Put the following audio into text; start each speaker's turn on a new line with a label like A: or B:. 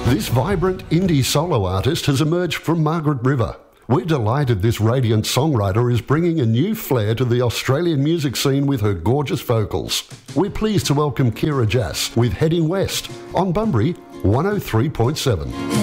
A: This vibrant indie solo artist has emerged from Margaret River. We're delighted this radiant songwriter is bringing a new flair to the Australian music scene with her gorgeous vocals. We're pleased to welcome Kira Jass with Heading West on Bunbury 103.7.